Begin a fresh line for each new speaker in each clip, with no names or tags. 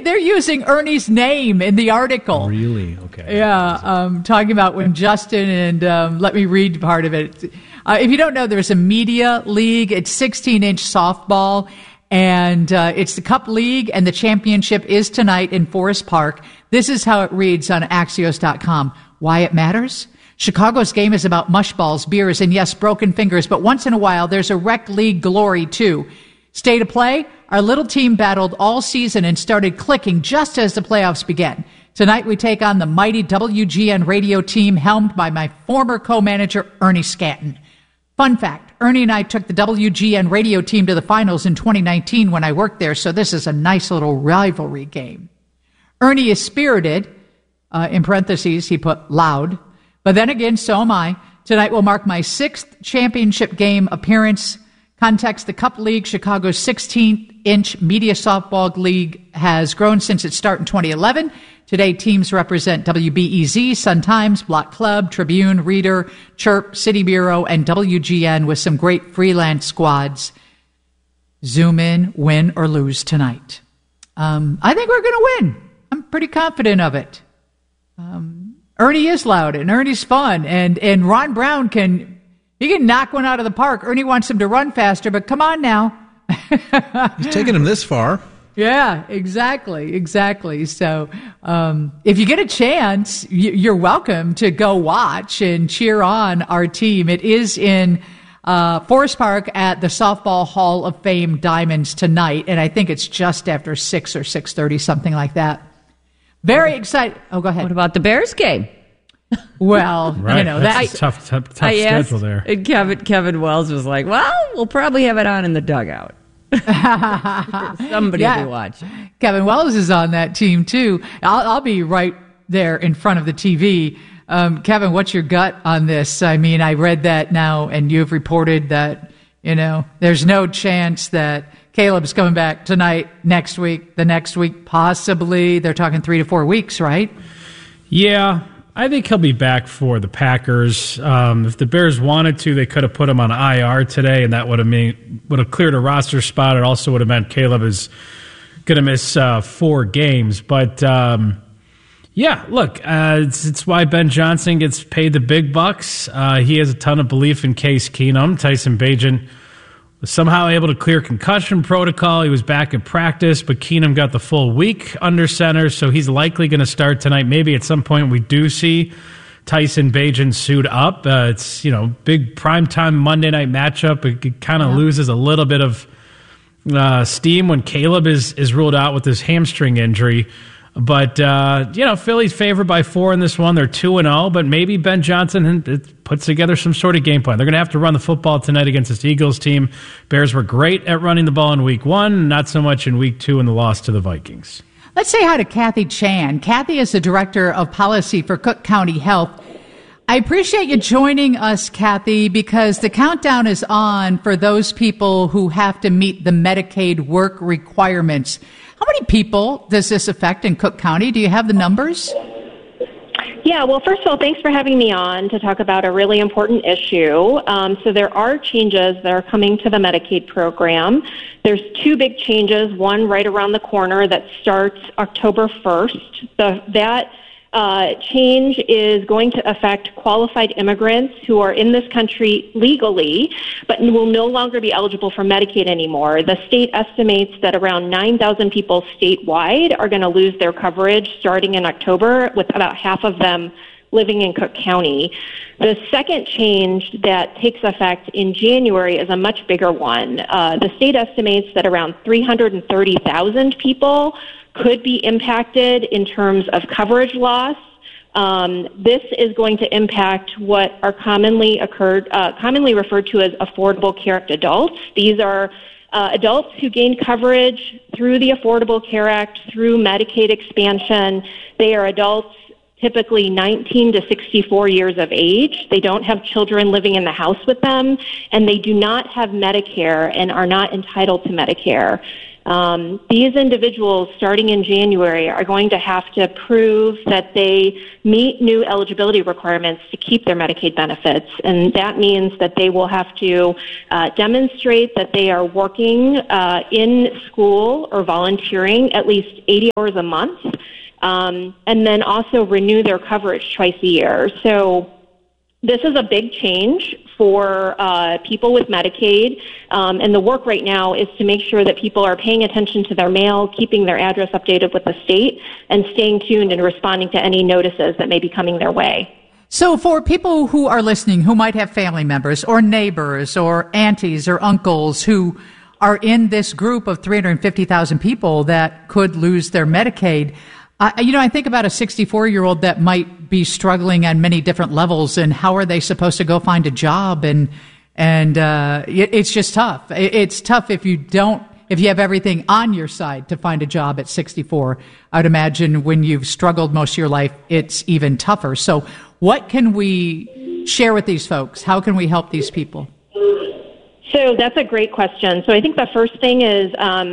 they're using Ernie's name in the article.
Really? Okay.
Yeah, talking about when Justin and let me read part of it. If you don't know, there's a media league. It's 16-inch softball, and it's the Cup League, and the championship is tonight in Forest Park. This is how it reads on Axios.com. Why it matters? Chicago's game is about mush balls, beers, and yes, broken fingers, but once in a while, there's a rec league glory, too. State of play? Our little team battled all season and started clicking just as the playoffs began. Tonight, we take on the mighty WGN radio team helmed by my former co-manager, Ernie Scatton. Fun fact, Ernie and I took the WGN radio team to the finals in 2019 when I worked there, so this is a nice little rivalry game. Ernie is spirited, in parentheses, he put loud, but then again, so am I. Tonight will mark my 6th championship game appearance. Context, the Cup League, Chicago's 16-inch media softball league, has grown since its start in 2011. Today, teams represent WBEZ, Sun-Times, Block Club, Tribune, Reader, Chirp, City Bureau, and WGN with some great freelance squads. Zoom in, win or lose tonight. I think we're going to win. I'm pretty confident of it. Ernie is loud, and Ernie's fun, and Ron Brown can knock one out of the park. Ernie wants him to run faster, but come on now.
He's taking him this far.
Yeah, exactly. So if you get a chance, you're welcome to go watch and cheer on our team. It is in Forest Park at the Softball Hall of Fame Diamonds tonight, and I think it's just after 6 or 6:30, something like that. Very excited. Oh, go ahead.
What about the Bears game?
Well,
right. That's a tough schedule there.
And Kevin Wells was like, well, we'll probably have it on in the dugout. Somebody to watch.
Kevin Wells is on that team, too. I'll be right there in front of the TV. Kevin, what's your gut on this? I mean, I read that now, and you've reported that, there's no chance that Caleb's coming back tonight, next week, the next week, possibly. They're talking 3 to 4 weeks, right?
Yeah, I think he'll be back for the Packers. If the Bears wanted to, they could have put him on IR today, and that would have cleared a roster spot. It also would have meant Caleb is going to miss 4 games. But, look, it's why Ben Johnson gets paid the big bucks. He has a ton of belief in Case Keenum. Tyson Bagent was somehow able to clear concussion protocol. He was back at practice, but Keenum got the full week under center, so he's likely going to start tonight. Maybe at some point we do see Tyson Bagent suit up. It's, big primetime Monday night matchup. It kind of loses a little bit of steam when Caleb is ruled out with his hamstring injury. But, Philly's favored by 4 in this one. They're 2-0, but maybe Ben Johnson puts together some sort of game plan. They're going to have to run the football tonight against this Eagles team. Bears were great at running the ball in week 1, not so much in week 2 in the loss to the Vikings.
Let's say hi to Kathy Chan. Kathy is the Director of Policy for Cook County Health. I appreciate you joining us, Kathy, because the countdown is on for those people who have to meet the Medicaid work requirements. How many people does this affect in Cook County? Do you have the numbers?
Yeah, well, first of all, thanks for having me on to talk about a really important issue. So there are changes that are coming to the Medicaid program. There's 2 big changes, one right around the corner that starts October 1st. That change is going to affect qualified immigrants who are in this country legally, but will no longer be eligible for Medicaid anymore. The state estimates that around 9,000 people statewide are going to lose their coverage starting in October, with about half of them living in Cook County. The second change that takes effect in January is a much bigger one. The state estimates that around 330,000 people could be impacted in terms of coverage loss. This is going to impact what are commonly referred to as Affordable Care Act adults. These are adults who gain coverage through the Affordable Care Act, through Medicaid expansion. They are adults typically 19 to 64 years of age. They don't have children living in the house with them, and they do not have Medicare and are not entitled to Medicare. These individuals, starting in January, are going to have to prove that they meet new eligibility requirements to keep their Medicaid benefits. And that means that they will have to demonstrate that they are working in school or volunteering at least 80 hours a month, and then also renew their coverage twice a year. So this is a big change for people with Medicaid, and the work right now is to make sure that people are paying attention to their mail, keeping their address updated with the state, and staying tuned and responding to any notices that may be coming their way.
So for people who are listening who might have family members or neighbors or aunties or uncles who are in this group of 350,000 people that could lose their Medicaid, I think about a 64-year-old that might be struggling on many different levels, and how are they supposed to go find a job? And it's just tough. It's tough if you have everything on your side to find a job at 64. I'd imagine when you've struggled most of your life, it's even tougher. So what can we share with these folks? How can we help these people?
So that's a great question. So I think the first thing is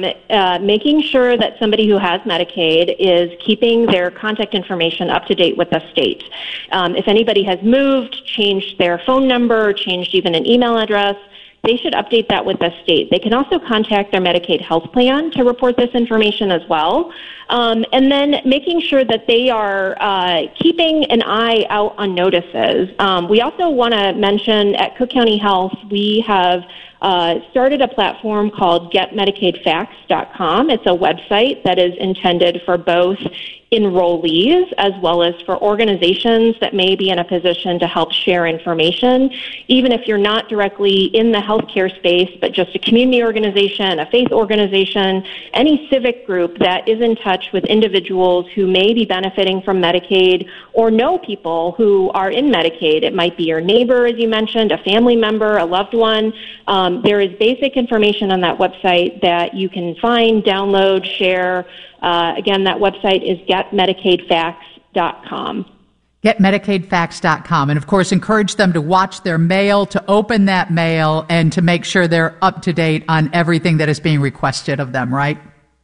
making sure that somebody who has Medicaid is keeping their contact information up to date with the state. If anybody has moved, changed their phone number, changed even an email address, they should update that with the state. They can also contact their Medicaid health plan to report this information as well. And then making sure that they are keeping an eye out on notices. We also want to mention at Cook County Health, we have started a platform called GetMedicaidFacts.com. It's a website that is intended for both enrollees as well as for organizations that may be in a position to help share information. Even if you're not directly in the healthcare space, but just a community organization, a faith organization, any civic group that is in touch with individuals who may be benefiting from Medicaid or know people who are in Medicaid. It might be your neighbor, as you mentioned, a family member, a loved one. There is basic information on that website that you can find, download, share. Again, that website is GetMedicaidFacts.com.
GetMedicaidFacts.com. And, of course, encourage them to watch their mail, to open that mail, and to make sure they're up to date on everything that is being requested of them, right?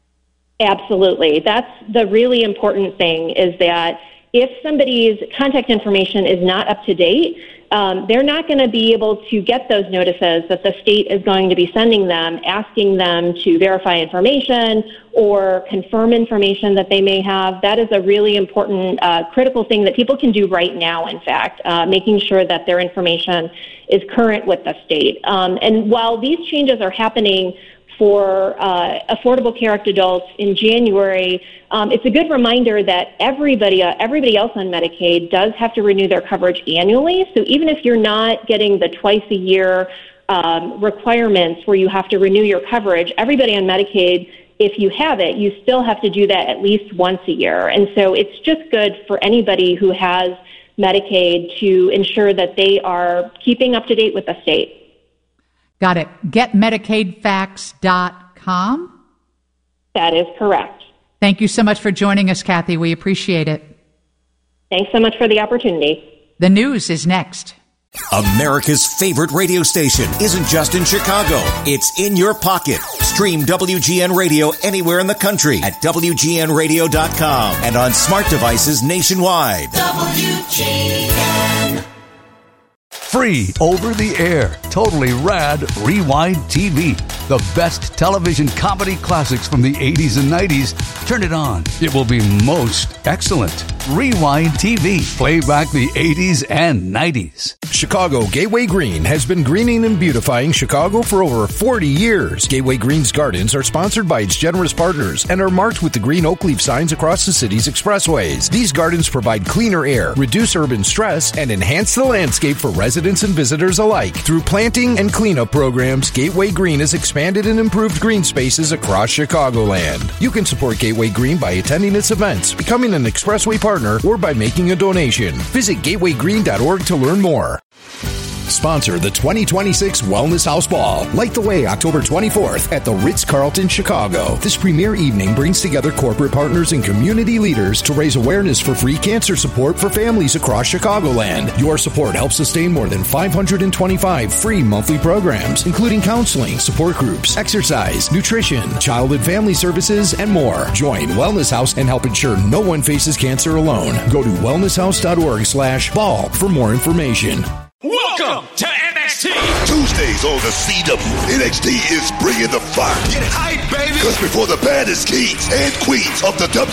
Absolutely. That's the really important thing, is that if somebody's contact information is not up to date, they're not going to be able to get those notices that the state is going to be sending them, asking them to verify information or confirm information that they may have. That is a really important, critical thing that people can do right now, in fact, making sure that their information is current with the state. And while these changes are happening for Affordable Care Act adults in January, it's a good reminder that everybody else on Medicaid does have to renew their coverage annually. So even if you're not getting the twice-a-year requirements where you have to renew your coverage, everybody on Medicaid, if you have it, you still have to do that at least once a year. And so it's just good for anybody who has Medicaid to ensure that they are keeping up to date with the state.
Got it. GetMedicaidFacts.com?
That is correct.
Thank you so much for joining us, Kathy. We appreciate it.
Thanks so much for the opportunity.
The news is next.
America's favorite radio station isn't just in Chicago. It's in your pocket. Stream WGN Radio anywhere in the country at WGNradio.com and on smart devices nationwide. WGN.
Free over the air, totally rad Rewind TV. The best television comedy classics from the 80s and 90s. Turn it on. It will be most excellent. Rewind TV. Play back the 80s and 90s.
Chicago Gateway Green has been greening and beautifying Chicago for over 40 years. Gateway Green's gardens are sponsored by its generous partners and are marked with the green oak leaf signs across the city's expressways. These gardens provide cleaner air, reduce urban stress, and enhance the landscape for residents and visitors alike. Through planting and cleanup programs, Gateway Green has expanded and improved green spaces across Chicagoland. You can support Gateway Green by attending its events, becoming an expressway partner, or by making a donation. Visit gatewaygreen.org to learn more. sponsor the 2026 Wellness House Ball. Light the way October 24th at the Ritz-Carlton, Chicago. This premier evening brings together corporate partners and community leaders to raise awareness for free cancer support for families across Chicagoland. Your support helps sustain more than 525 free monthly programs, including counseling, support groups, exercise, nutrition, child and family services, and more. Join Wellness House and help ensure no one faces cancer alone. Go to wellnesshouse.org/ball for more information.
Welcome to NXT.
Tuesdays on the CW. NXT is bringing the fire.
Get hype, baby.
Because before the baddest kings and queens of the